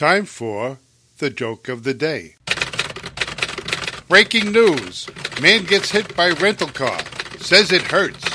time for the joke of the day. Breaking news. Man gets hit by rental car. Says it hurts.